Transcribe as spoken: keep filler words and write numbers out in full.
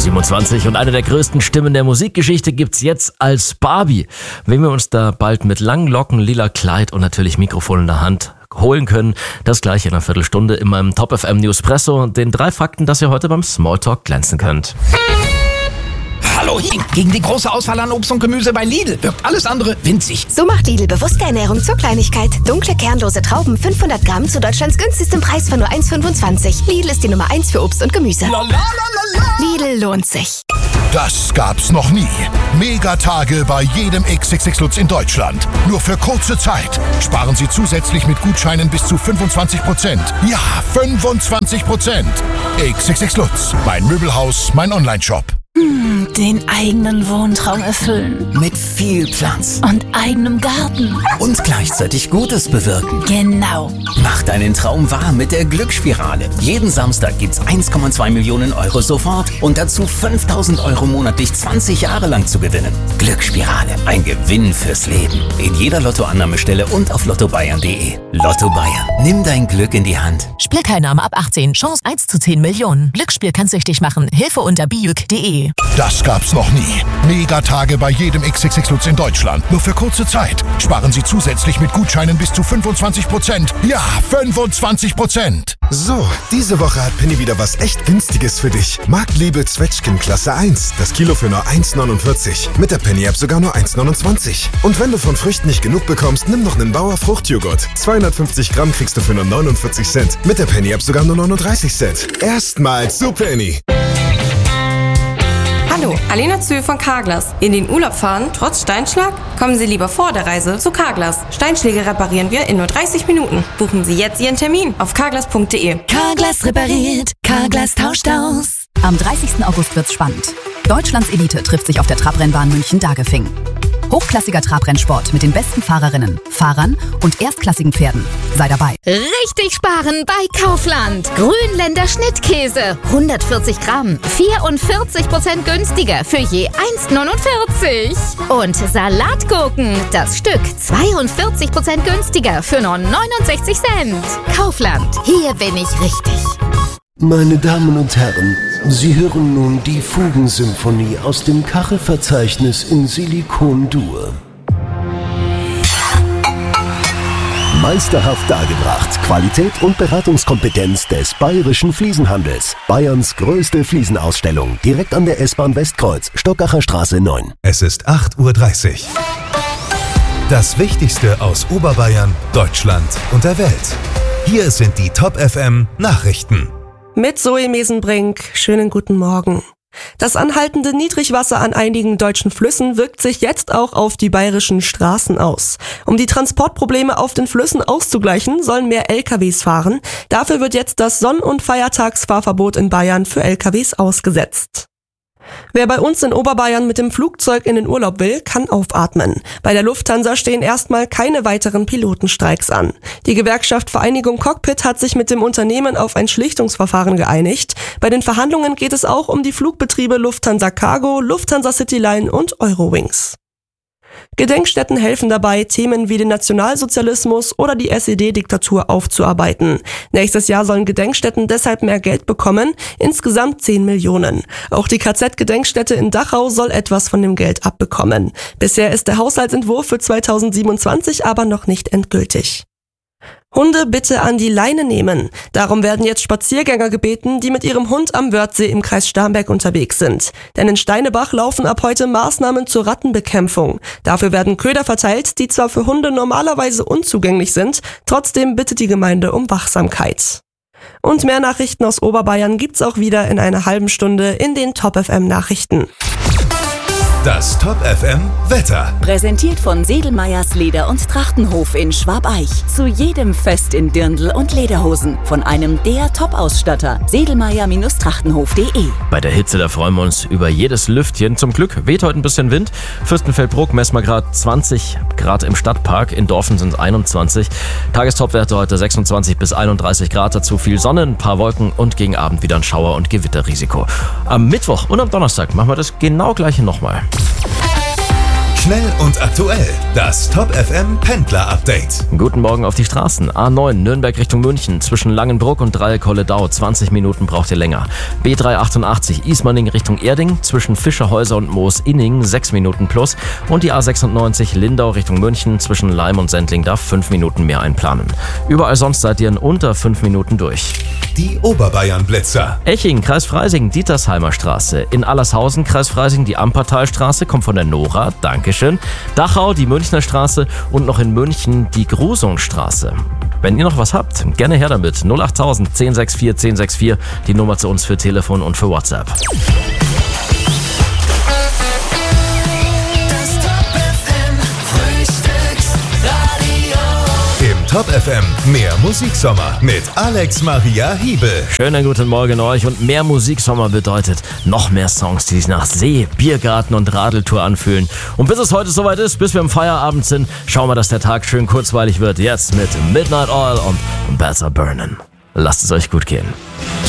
siebenundzwanzig und eine der größten Stimmen der Musikgeschichte gibt's jetzt als Barbie. Wenn wir uns da bald mit langen Locken, lila Kleid und natürlich Mikrofon in der Hand holen können, das gleich in einer Viertelstunde in meinem Top F M Newspresso und den drei Fakten, dass ihr heute beim Smalltalk glänzen könnt. Hallo, gegen die große Auswahl an Obst und Gemüse bei Lidl wirkt alles andere winzig. So macht Lidl bewusste Ernährung zur Kleinigkeit. Dunkle, kernlose Trauben, fünfhundert Gramm zu Deutschlands günstigstem Preis von nur eins Komma fünfundzwanzig. Lidl ist die Nummer eins für Obst und Gemüse. La, la, la, la, la. Lidl lohnt sich. Das gab's noch nie. Megatage bei jedem X X X Lutz in Deutschland. Nur für kurze Zeit. Sparen Sie zusätzlich mit Gutscheinen bis zu fünfundzwanzig Prozent. Ja, fünfundzwanzig Prozent. X X X Lutz. Mein Möbelhaus, mein Onlineshop. Hm, den eigenen Wohntraum erfüllen. Mit viel Platz. Und eigenem Garten. Und gleichzeitig Gutes bewirken. Genau. Mach deinen Traum wahr mit der Glücksspirale. Jeden Samstag gibt's eins Komma zwei Millionen Euro sofort und dazu fünftausend Euro monatlich zwanzig Jahre lang zu gewinnen. Glücksspirale. Ein Gewinn fürs Leben. In jeder Lottoannahmestelle und auf lotto bayern punkt de. Lotto Bayern. Nimm dein Glück in die Hand. Spielteilnahme ab achtzehn. Chance eins zu zehn Millionen. Glücksspiel kann süchtig machen. Hilfe unter bijuk punkt de. Das gab's noch nie. Megatage bei jedem X X X Lutz in Deutschland. Nur für kurze Zeit. Sparen Sie zusätzlich mit Gutscheinen bis zu fünfundzwanzig Prozent. Ja, fünfundzwanzig Prozent. So, diese Woche hat Penny wieder was echt Günstiges für dich. Marktliebe Zwetschgen Klasse eins. Das Kilo für nur eins Komma neunundvierzig. Mit der Penny-App sogar nur eins Komma neunundzwanzig. Und wenn du von Früchten nicht genug bekommst, nimm noch einen Bauer Fruchtjoghurt. zweihundertfünfzig Gramm kriegst du für nur neunundvierzig Cent. Mit der Penny-App sogar nur neununddreißig Cent. Erstmals zu Penny. Hallo, Alena Zühl von Carglass. In den Urlaub fahren, trotz Steinschlag? Kommen Sie lieber vor der Reise zu Carglass. Steinschläge reparieren wir in nur dreißig Minuten. Buchen Sie jetzt Ihren Termin auf carglass punkt de. Carglass repariert, Carglass tauscht aus. Am dreißigsten August wird's spannend. Deutschlands Elite trifft sich auf der Trabrennbahn München-Dagefing. Hochklassiger Trabrennsport mit den besten Fahrerinnen, Fahrern und erstklassigen Pferden. Sei dabei. Richtig sparen bei Kaufland. Grünländer Schnittkäse. hundertvierzig Gramm. vierundvierzig Prozent günstiger für je eins Komma neunundvierzig. Und Salatgurken. Das Stück zweiundvierzig Prozent günstiger für nur neunundsechzig Cent. Kaufland. Hier bin ich richtig. Meine Damen und Herren, Sie hören nun die Fugensymphonie aus dem Kachelverzeichnis in Silikon-Dur. Meisterhaft dargebracht. Qualität und Beratungskompetenz des Bayerischen Fliesenhandels. Bayerns größte Fliesenausstellung. Direkt an der S-Bahn Westkreuz, Stockacher Straße neun. Es ist acht Uhr dreißig. Das Wichtigste aus Oberbayern, Deutschland und der Welt. Hier sind die Top F M Nachrichten. Mit Zoe Mesenbrink, schönen guten Morgen. Das anhaltende Niedrigwasser an einigen deutschen Flüssen wirkt sich jetzt auch auf die bayerischen Straßen aus. Um die Transportprobleme auf den Flüssen auszugleichen, sollen mehr L K Ws fahren. Dafür wird jetzt das Sonn- und Feiertagsfahrverbot in Bayern für L K Ws ausgesetzt. Wer bei uns in Oberbayern mit dem Flugzeug in den Urlaub will, kann aufatmen. Bei der Lufthansa stehen erstmal keine weiteren Pilotenstreiks an. Die Gewerkschaft Vereinigung Cockpit hat sich mit dem Unternehmen auf ein Schlichtungsverfahren geeinigt. Bei den Verhandlungen geht es auch um die Flugbetriebe Lufthansa Cargo, Lufthansa Cityline und Eurowings. Gedenkstätten helfen dabei, Themen wie den Nationalsozialismus oder die S E D-Diktatur aufzuarbeiten. Nächstes Jahr sollen Gedenkstätten deshalb mehr Geld bekommen, insgesamt zehn Millionen. Auch die K Z-Gedenkstätte in Dachau soll etwas von dem Geld abbekommen. Bisher ist der Haushaltsentwurf für zweitausendsiebenundzwanzig aber noch nicht endgültig. Hunde bitte an die Leine nehmen. Darum werden jetzt Spaziergänger gebeten, die mit ihrem Hund am Wörthsee im Kreis Starnberg unterwegs sind. Denn in Steinebach laufen ab heute Maßnahmen zur Rattenbekämpfung. Dafür werden Köder verteilt, die zwar für Hunde normalerweise unzugänglich sind, trotzdem bittet die Gemeinde um Wachsamkeit. Und mehr Nachrichten aus Oberbayern gibt's auch wieder in einer halben Stunde in den Top F M Nachrichten. Das Top F M Wetter. Präsentiert von Sedelmeyers Leder- und Trachtenhof in Schwabeich. Zu jedem Fest in Dirndl und Lederhosen. Von einem der Top-Ausstatter. Sedelmeyer Trachtenhof punkt de. Bei der Hitze, da freuen wir uns über jedes Lüftchen. Zum Glück weht heute ein bisschen Wind. Fürstenfeldbruck messen wir gerade zwanzig Grad im Stadtpark. In Dorfen sind es einundzwanzig. Tagestopwerte heute sechsundzwanzig bis einunddreißig Grad. Dazu viel Sonne, ein paar Wolken und gegen Abend wieder ein Schauer- und Gewitterrisiko. Am Mittwoch und am Donnerstag machen wir das genau gleiche nochmal. Schnell und aktuell. Das Top F M Pendler Update. Guten Morgen auf die Straßen. A neun Nürnberg Richtung München zwischen Langenbruck und Dreieck-Holledau. zwanzig Minuten braucht ihr länger. B dreihundertachtundachtzig Ismaning Richtung Erding zwischen Fischerhäuser und Moos-Inning. sechs Minuten plus. Und die A sechsundneunzig Lindau Richtung München zwischen Leim und Sendling darf fünf Minuten mehr einplanen. Überall sonst seid ihr in unter fünf Minuten durch. Die Oberbayern-Blitzer. Eching, Kreis Freising, Dietersheimer Straße. In Allershausen, Kreis Freising, die Ampertalstraße, kommt von der Nora, Dankeschön. Dachau, die Münchner Straße und noch in München die Grusungstraße. Wenn ihr noch was habt, gerne her damit. null achttausend, zehn sechs vier, zehn sechs vier, die Nummer zu uns für Telefon und für WhatsApp. Top F M, mehr Musiksommer mit Alex Maria Hiebel. Schönen guten Morgen euch und mehr Musiksommer bedeutet noch mehr Songs, die sich nach See, Biergarten und Radeltour anfühlen. Und bis es heute soweit ist, bis wir im Feierabend sind, schauen wir, dass der Tag schön kurzweilig wird. Jetzt mit Midnight Oil und Better Burnin'. Lasst es euch gut gehen.